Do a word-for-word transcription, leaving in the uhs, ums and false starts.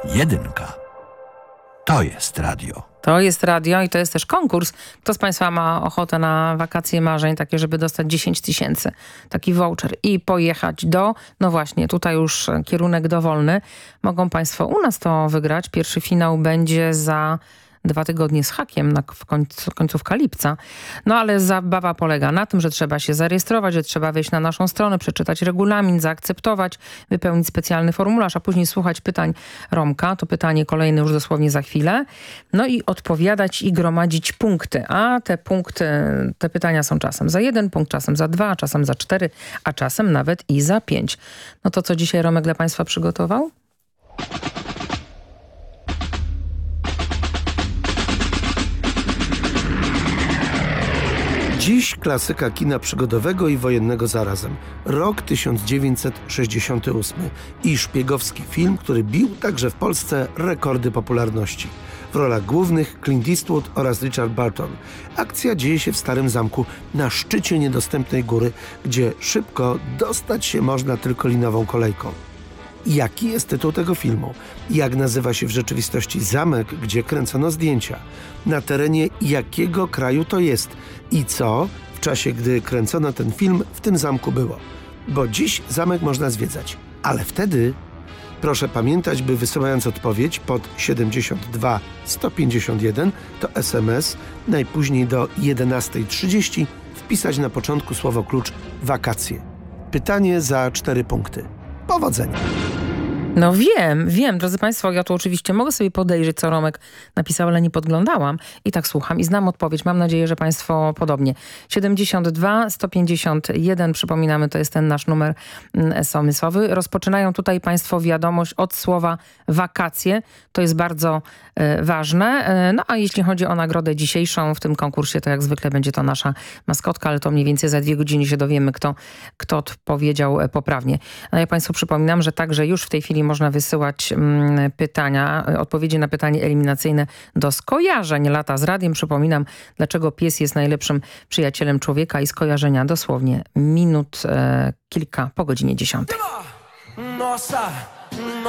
Jedynka. To jest radio. To jest radio i to jest też konkurs. Kto z Państwa ma ochotę na wakacje marzeń, takie, żeby dostać dziesięć tysięcy, taki voucher i pojechać do, no właśnie, tutaj już kierunek dowolny. Mogą Państwo u nas to wygrać. Pierwszy finał będzie za dwa tygodnie z hakiem, na, w końcu, końcówka lipca. No ale zabawa polega na tym, że trzeba się zarejestrować, że trzeba wejść na naszą stronę, przeczytać regulamin, zaakceptować, wypełnić specjalny formularz, a później słuchać pytań Romka. To pytanie kolejne już dosłownie za chwilę. No i odpowiadać i gromadzić punkty. A te punkty, te pytania są czasem za jeden punkt, czasem za dwa, czasem za cztery, a czasem nawet i za pięć. No to co dzisiaj Romek dla Państwa przygotował? Dziś klasyka kina przygodowego i wojennego zarazem. Rok tysiąc dziewięćset sześćdziesiąty ósmy i szpiegowski film, który bił także w Polsce rekordy popularności. W rolach głównych Clint Eastwood oraz Richard Burton. Akcja dzieje się w Starym Zamku na szczycie niedostępnej góry, gdzie szybko dostać się można tylko linową kolejką. Jaki jest tytuł tego filmu? Jak nazywa się w rzeczywistości zamek, gdzie kręcono zdjęcia? Na terenie jakiego kraju to jest? I co w czasie, gdy kręcono ten film, w tym zamku było? Bo dziś zamek można zwiedzać, ale wtedy proszę pamiętać, by wysyłając odpowiedź pod siedemdziesiąt dwa sto pięćdziesiąt jeden to es em es, najpóźniej do jedenastej trzydzieści wpisać na początku słowo klucz wakacje. Pytanie za cztery punkty. Powodzenia! No wiem, wiem, drodzy Państwo, ja tu oczywiście mogę sobie podejrzeć, co Romek napisał, ale nie podglądałam i tak słucham i znam odpowiedź. Mam nadzieję, że Państwo podobnie. siedemdziesiąt dwa sto pięćdziesiąt jeden, przypominamy, to jest ten nasz numer es em esowy. Rozpoczynają tutaj Państwo wiadomość od słowa wakacje. To jest bardzo e, ważne. E, no a jeśli chodzi o nagrodę dzisiejszą w tym konkursie, to jak zwykle będzie to nasza maskotka, ale to mniej więcej za dwie godziny się dowiemy, kto, kto odpowiedział poprawnie. No ja Państwu przypominam, że także już w tej chwili można wysyłać mm, pytania, odpowiedzi na pytanie eliminacyjne do skojarzeń Lata z radiem. Przypominam, dlaczego pies jest najlepszym przyjacielem człowieka i skojarzenia dosłownie minut e, kilka po godzinie dziesiątej. Nossa!